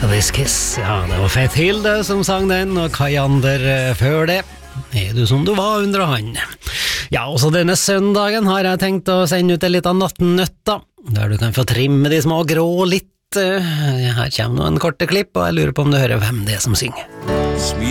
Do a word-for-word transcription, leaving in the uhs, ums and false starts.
This Kiss, ja, det var Faith Hilde som sang den, og Kai Ander før det. Er du som du var under han? Ja, også denne søndagen har jeg tenkt å sende ut en litt av nattnøtta, der du kan få trimme de små grå litt. Her kommer noen korte klipp, og jeg lurer på om du hører hvem det er som synger. Smil